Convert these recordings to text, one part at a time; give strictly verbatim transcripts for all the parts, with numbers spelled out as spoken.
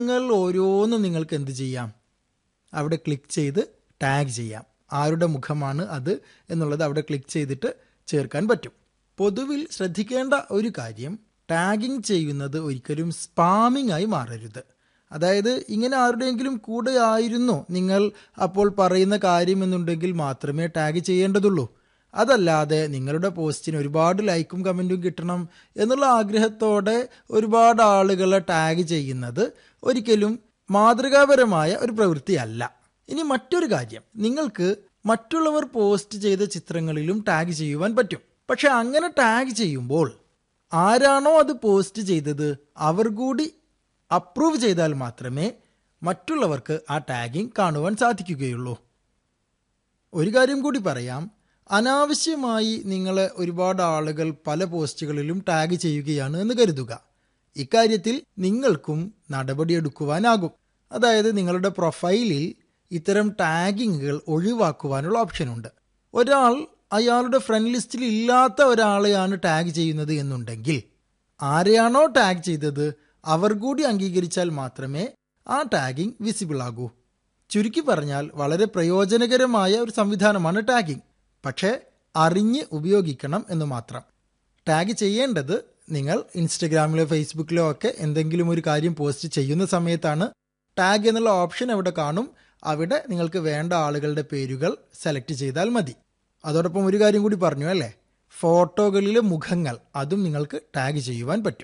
നിങ്ങൾ ഓരോന്നും നിങ്ങൾക്ക് എന്ത് ചെയ്യാം, അവിടെ ക്ലിക്ക് ചെയ്ത് ടാഗ് ചെയ്യാം. ആരുടെ മുഖമാണ് അത് എന്നുള്ളത് അവിടെ ക്ലിക്ക് ചെയ്തിട്ട് ചേർക്കാൻ പറ്റും. പൊതുവിൽ ശ്രദ്ധിക്കേണ്ട ഒരു കാര്യം, ടാഗിങ് ചെയ്യുന്നത് ഒരിക്കലും സ്പാമിംഗ് ആയി മാറരുത്. അതായത് ഇങ്ങനെ ആരുടെയെങ്കിലും കൂടെ ആയിരുന്നു നിങ്ങൾ അപ്പോൾ പറയുന്ന കാര്യമെന്നുണ്ടെങ്കിൽ മാത്രമേ ടാഗ് ചെയ്യേണ്ടതുള്ളൂ. അതല്ലാതെ നിങ്ങളുടെ പോസ്റ്റിന് ഒരുപാട് ലൈക്കും കമൻറ്റും കിട്ടണം എന്നുള്ള ആഗ്രഹത്തോടെ ഒരുപാട് ആളുകളെ ടാഗ് ചെയ്യുന്നത് ഒരിക്കലും മാതൃകാപരമായ ഒരു പ്രവൃത്തിയല്ല. ഇനി മറ്റൊരു കാര്യം, നിങ്ങൾക്ക് മറ്റുള്ളവർ പോസ്റ്റ് ചെയ്ത ചിത്രങ്ങളിലും ടാഗ് ചെയ്യുവാൻ പറ്റും. പക്ഷെ അങ്ങനെ ടാഗ് ചെയ്യുമ്പോൾ ആരാണോ അത് പോസ്റ്റ് ചെയ്തത് അവർ കൂടി അപ്രൂവ് ചെയ്താൽ മാത്രമേ മറ്റുള്ളവർക്ക് ആ ടാഗിങ് കാണുവാൻ സാധിക്കുകയുള്ളൂ. ഒരു കാര്യം കൂടി പറയാം, അനാവശ്യമായി നിങ്ങളെ ഒരുപാട് ആളുകൾ പല പോസ്റ്റുകളിലും ടാഗ് ചെയ്യുകയാണ് എന്ന് കരുതുക. ഇക്കാര്യത്തിൽ നിങ്ങൾക്കും നടപടിയെടുക്കുവാനാകും. അതായത് നിങ്ങളുടെ പ്രൊഫൈലിൽ ഇത്തരം ടാഗിങ്ങുകൾ ഒഴിവാക്കുവാനുള്ള ഓപ്ഷനുണ്ട്. ഒരാൾ അയാളുടെ ഫ്രണ്ട് ലിസ്റ്റിൽ ഇല്ലാത്ത ഒരാളെയാണ് ടാഗ് ചെയ്യുന്നത് എന്നുണ്ടെങ്കിൽ ആരെയാണോ ടാഗ് ചെയ്തത് അവർ കൂടി അംഗീകരിച്ചാൽ മാത്രമേ ആ ടാഗിങ് വിസിബിൾ ആകൂ. ചുരുക്കി പറഞ്ഞാൽ വളരെ പ്രയോജനകരമായ ഒരു സംവിധാനമാണ് ടാഗിങ്. പക്ഷേ അറിഞ്ഞ് ഉപയോഗിക്കണം എന്ന് മാത്രം. ടാഗ് ചെയ്യേണ്ടത് നിങ്ങൾ ഇൻസ്റ്റഗ്രാമിലോ ഫേസ്ബുക്കിലോ ഒക്കെ എന്തെങ്കിലും ഒരു കാര്യം പോസ്റ്റ് ചെയ്യുന്ന സമയത്താണ്. ടാഗ് എന്നുള്ള ഓപ്ഷൻ അവിടെ കാണും. അവിടെ നിങ്ങൾക്ക് വേണ്ട ആളുകളുടെ പേരുകൾ സെലക്ട് ചെയ്താൽ മതി. അതോടൊപ്പം ഒരു കാര്യം കൂടി പറഞ്ഞു അല്ലേ, ഫോട്ടോകളിലെ മുഖങ്ങൾ അതും നിങ്ങൾക്ക് ടാഗ് ചെയ്യുവാൻ പറ്റും.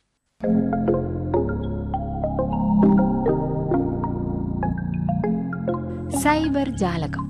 സൈബർ ജാലകം.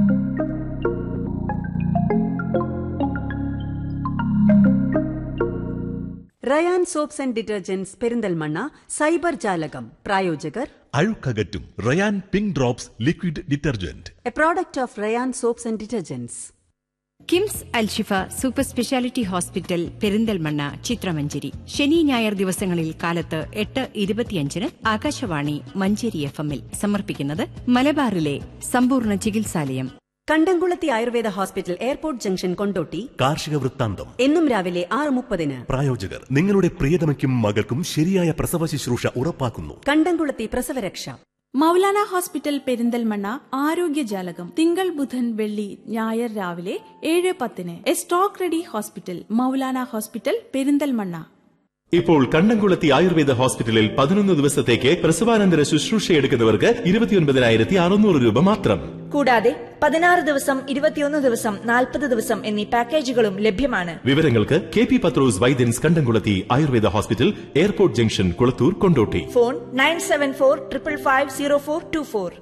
Ryan soaps and detergents Perinthalmanna cyber ജാലകം പ്രായോജകർ അഴുക്കകറ്റും Ryan pink drops liquid detergent, A product of Ryan soaps and detergents. KIMS Alshifa super speciality hospital Perinthalmanna ചിത്രമഞ്ചേരി. ശനി ഞായർ ദിവസങ്ങളിൽ കാലത്ത് എട്ട് ഇരുപത്തിയഞ്ചിന് ആകാശവാണി മഞ്ചേരി എഫ് എമ്മിൽ സമർപ്പിക്കുന്നത് മലബാറിലെ സമ്പൂർണ്ണ ചികിത്സാലയം. കണ്ടംകുളത്തി Ayurveda hospital airport junction Kondotty. കാർഷിക വൃത്താന്തം എന്നും രാവിലെ ആറ് മുപ്പതിന്. പ്രായോജകർ നിങ്ങളുടെ പ്രിയതമയ്ക്കും മകൾക്കും ശരിയായ പ്രസവ ശുശ്രൂഷ ഉറപ്പാക്കുന്നു. കണ്ടംകുളത്തി പ്രസവരക്ഷ. മൗലാന ഹോസ്പിറ്റൽ പെരിന്തൽമണ്ണ ആരോഗ്യജാലകം തിങ്കൾ ബുധൻ വെള്ളി ഞായർ രാവിലെ ഏഴ് പത്തിന്. A stock ready hospital Maulana hospital Perinthalmanna. ഇപ്പോൾ കണ്ടംകുളത്തി ആയുർവേദ ഹോസ്പിറ്റലിൽ പതിനൊന്ന് ദിവസത്തേക്ക് പ്രസവാനന്തര ശുശ്രൂഷയെടുക്കുന്നവർക്ക് ഇരുപത്തിയൊൻപതിനായിരത്തി അറുന്നൂറ് രൂപ മാത്രം. കൂടാതെ പതിനാറ് ദിവസം ഇരുപത്തിയൊന്ന് ദിവസം നാൽപ്പത് ദിവസം എന്നീ പാക്കേജുകളും ലഭ്യമാണ്. വിവരങ്ങൾക്ക് കെ പി പത്രോസ് വൈദ്യൻസ് കണ്ടംകുളത്തി Ayurveda hospital, airport junction, Kulathur, Kondotty. Phone nine seven four triple five zero four to four.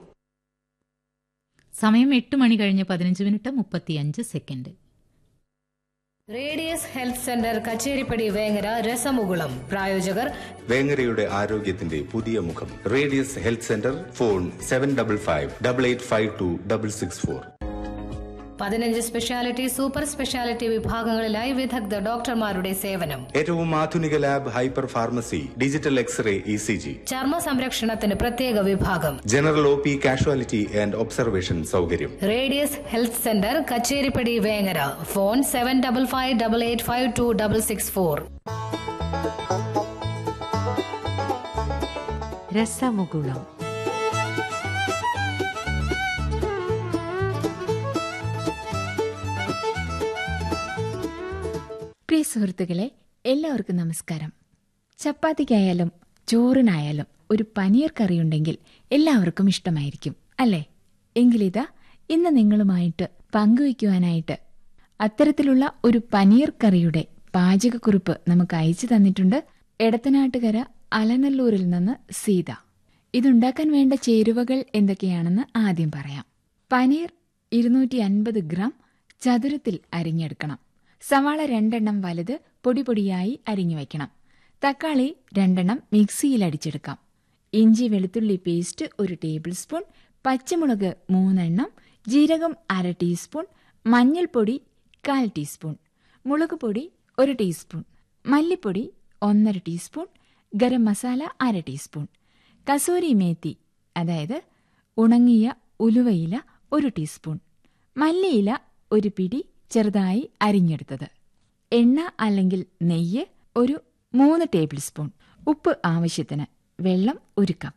സമയം എട്ട് മണി കഴിഞ്ഞ് പതിനഞ്ച് മിനിറ്റ് മുപ്പത്തിയഞ്ച് second. Radius health centre Kacheripadi Vengara രസമുകുളം. പ്രായോജകർ വേങ്ങരയുടെ ആരോഗ്യത്തിന്റെ പുതിയ മുഖം radius health centre. Phone seven double five double eight five to double six four. പതിനഞ്ച് സ്പെഷ്യാലിറ്റി സൂപ്പർ സ്പെഷ്യാലിറ്റി വിഭാഗങ്ങളിലായി വിദഗ്ധ ഡോക്ടർമാരുടെ സേവനം. ഏറ്റവും ആധുനിക lab, hyper pharmacy, digital x-ray, E C G, ചർമ്മ സംരക്ഷണത്തിന് പ്രത്യേക വിഭാഗം, general O P, casualty and observation സൗകര്യം. Radius health centre Kacheripadi Vengara. Phone seven double five double eight five to double six four. രസമുകുളം. പ്രിയ സുഹൃത്തുക്കളെ, എല്ലാവർക്കും നമസ്കാരം. ചപ്പാത്തിക്കായാലും ചോറിനായാലും ഒരു പനീർ കറിയുണ്ടെങ്കിൽ എല്ലാവർക്കും ഇഷ്ടമായിരിക്കും അല്ലേ? എങ്കിലിതാ ഇന്ന് നിങ്ങളുമായിട്ട് പങ്കുവയ്ക്കുവാനായിട്ട് അത്തരത്തിലുള്ള ഒരു പനീർ കറിയുടെ പാചകക്കുറിപ്പ് നമുക്ക് അയച്ചു തന്നിട്ടുണ്ട് എടത്തനാട്ടുകര അലനല്ലൂരിൽ നിന്ന് സീത. ഇതുണ്ടാക്കാൻ വേണ്ട ചേരുവകൾ എന്തൊക്കെയാണെന്ന് ആദ്യം പറയാം. പനീർ ഇരുന്നൂറ്റി അൻപത് ഗ്രാം ചതുരത്തിൽ അരിഞ്ഞെടുക്കണം. സവാള രണ്ടെണ്ണം വലുത് പൊടി പൊടിയായി അരിഞ്ഞു വയ്ക്കണം. തക്കാളി രണ്ടെണ്ണം മിക്സിയിൽ അടിച്ചെടുക്കാം. ഇഞ്ചി വെളുത്തുള്ളി പേസ്റ്റ് ഒരു ടേബിൾ സ്പൂൺ, പച്ചമുളക് മൂന്നെണ്ണം, ജീരകം അര ടീസ്പൂൺ, മഞ്ഞൾപ്പൊടി കാൽ ടീസ്പൂൺ, മുളക് പൊടി ഒരു ടീസ്പൂൺ, മല്ലിപ്പൊടി ഒന്നര ടീസ്പൂൺ, ഗരം മസാല അര ടീസ്പൂൺ, കസൂരി മേത്തി അതായത് ഉണങ്ങിയ ഉലുവയില ഒരു ടീസ്പൂൺ, മല്ലിയില ഒരു പിടി ചെറുതായി അരിഞ്ഞെടുത്തത്, എണ്ണ അല്ലെങ്കിൽ നെയ്യ് ഒരു മൂന്ന് ടേബിൾ സ്പൂൺ, ഉപ്പ് ആവശ്യത്തിന്, വെള്ളം ഒരു കപ്പ്.